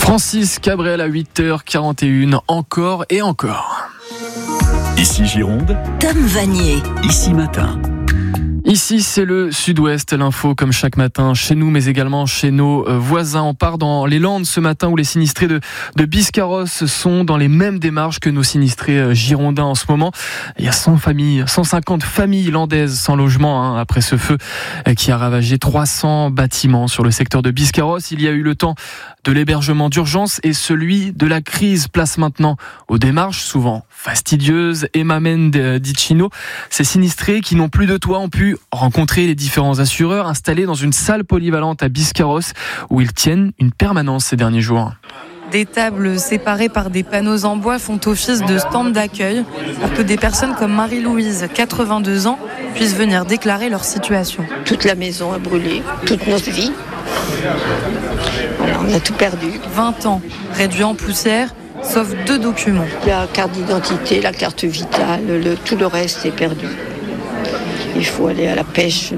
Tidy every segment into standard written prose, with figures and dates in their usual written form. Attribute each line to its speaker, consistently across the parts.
Speaker 1: Francis Cabrel à 8h41, encore et encore.
Speaker 2: Ici Gironde,
Speaker 3: Tom Vanier.
Speaker 2: Ici Matin.
Speaker 1: Ici, c'est le Sud-Ouest, l'info comme chaque matin chez nous, mais également chez nos voisins. On part dans les Landes ce matin où les sinistrés de Biscarrosse sont dans les mêmes démarches que nos sinistrés girondins en ce moment. Il y a 150 familles landaises sans logement après ce feu qui a ravagé 300 bâtiments sur le secteur de Biscarrosse. Il y a eu le temps de l'hébergement d'urgence et celui de la crise. Place maintenant aux démarches, souvent fastidieuses. Emma Mendicino, ces sinistrés qui n'ont plus de toit ont pu rencontrer les différents assureurs installés dans une salle polyvalente à Biscarrosse où ils tiennent une permanence ces derniers jours.
Speaker 4: Des tables séparées par des panneaux en bois font office de stand d'accueil pour que des personnes comme Marie-Louise, 82 ans, puissent venir déclarer leur situation.
Speaker 5: Toute la maison a brûlé, toute notre vie. Voilà, on a tout perdu.
Speaker 4: 20 ans, réduits en poussière, sauf 2 documents.
Speaker 5: La carte d'identité, la carte vitale, tout le reste est perdu. Il faut aller à la pêche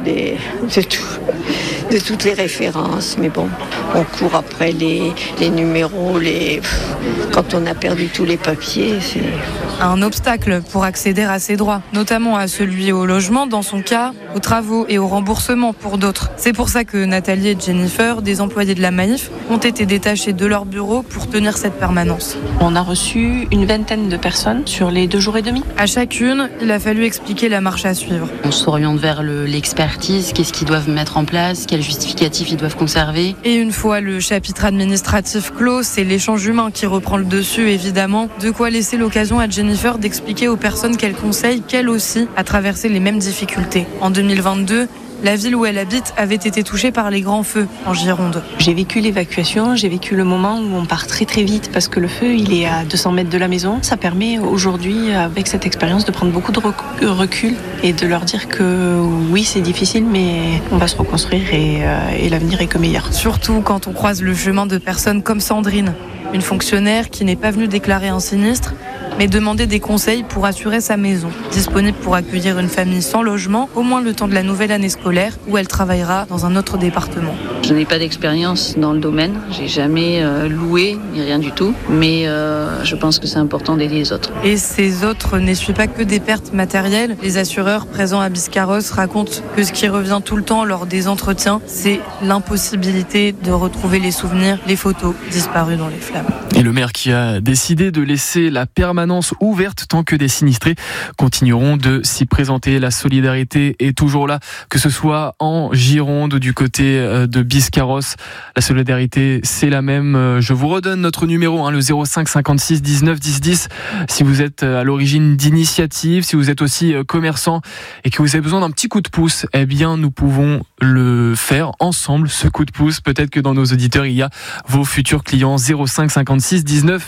Speaker 5: de toutes les références. Mais bon, on court après les numéros. Quand on a perdu tous les papiers, c'est
Speaker 4: un obstacle pour accéder à ses droits, notamment à celui au logement, dans son cas, aux travaux et au remboursement pour d'autres. C'est pour ça que Nathalie et Jennifer, des employés de la Maïf, ont été détachés de leur bureau pour tenir cette permanence.
Speaker 6: On a reçu une vingtaine de personnes sur les 2 jours et demi.
Speaker 4: À chacune, il a fallu expliquer la marche à suivre.
Speaker 7: On s'oriente vers l'expertise, qu'est-ce qu'ils doivent mettre en place, quels justificatifs ils doivent conserver.
Speaker 4: Et une fois le chapitre administratif clos, c'est l'échange humain qui reprend le dessus, évidemment. De quoi laisser l'occasion à Jennifer d'expliquer aux personnes qu'elle conseille qu'elle aussi a traversé les mêmes difficultés. En 2022, la ville où elle habite avait été touchée par les grands feux en Gironde.
Speaker 6: J'ai vécu l'évacuation, j'ai vécu le moment où on part très très vite parce que le feu il est à 200 mètres de la maison. Ça permet aujourd'hui, avec cette expérience, de prendre beaucoup de recul et de leur dire que oui c'est difficile mais on va se reconstruire et l'avenir est que meilleur.
Speaker 4: Surtout quand on croise le chemin de personnes comme Sandrine, une fonctionnaire qui n'est pas venue déclarer un sinistre mais demander des conseils pour assurer sa maison. Disponible pour accueillir une famille sans logement, au moins le temps de la nouvelle année scolaire, où elle travaillera dans un autre département.
Speaker 7: Je n'ai pas d'expérience dans le domaine, j'ai jamais loué, ni rien du tout, mais je pense que c'est important d'aider les autres.
Speaker 4: Et ces autres n'essuient pas que des pertes matérielles. Les assureurs présents à Biscarrosse racontent que ce qui revient tout le temps lors des entretiens, c'est l'impossibilité de retrouver les souvenirs, les photos disparues dans les flammes.
Speaker 1: Et le maire qui a décidé de laisser la permanence ouverte tant que des sinistrés continueront de s'y présenter. La solidarité est toujours là, que ce soit en Gironde ou du côté de Biscarrosse. La solidarité, c'est la même. Je vous redonne notre numéro, le 05 56 19 10 10. Si vous êtes à l'origine d'initiatives, si vous êtes aussi commerçant et que vous avez besoin d'un petit coup de pouce, eh bien, nous pouvons le faire ensemble, ce coup de pouce. Peut-être que dans nos auditeurs, il y a vos futurs clients. 05 56 19